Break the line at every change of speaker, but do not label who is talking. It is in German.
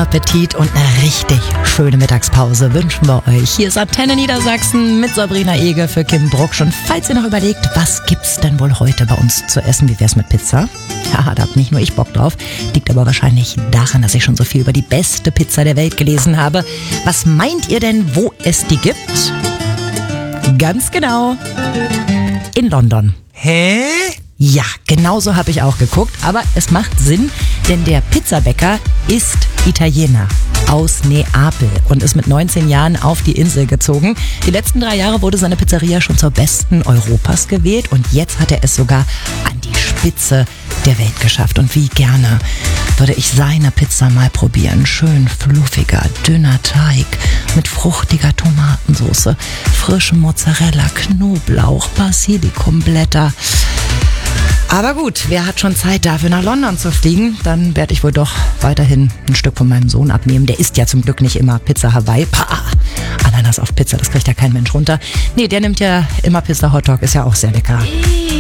Appetit und eine richtig schöne Mittagspause wünschen wir euch. Hier ist Antenne Niedersachsen mit Sabrina Ege für Kim Brucksch. Und falls ihr noch überlegt, was gibt's denn wohl heute bei uns zu essen, wie wär's mit Pizza? Ja, da hab nicht nur ich Bock drauf, liegt aber wahrscheinlich daran, dass ich schon so viel über die beste Pizza der Welt gelesen habe. Was meint ihr denn, wo es die gibt? Ganz genau, in London.
Hä?
Ja, genau so habe ich auch geguckt, aber es macht Sinn, denn der Pizzabäcker ist Italiener aus Neapel und ist mit 19 Jahren auf die Insel gezogen. Die letzten 3 Jahre wurde seine Pizzeria schon zur besten Europas gewählt und jetzt hat er es sogar an die Spitze der Welt geschafft. Und wie gerne würde ich seine Pizza mal probieren. Schön fluffiger, dünner Teig mit fruchtiger Tomatensauce, frischem Mozzarella, Knoblauch, Basilikumblätter. Aber gut, wer hat schon Zeit dafür nach London zu fliegen? Dann werde ich wohl doch weiterhin ein Stück von meinem Sohn abnehmen. Der isst ja zum Glück nicht immer Pizza Hawaii. Pah, Ananas auf Pizza, das kriegt ja kein Mensch runter. Nee, der nimmt ja immer Pizza Hotdog, ist ja auch sehr lecker.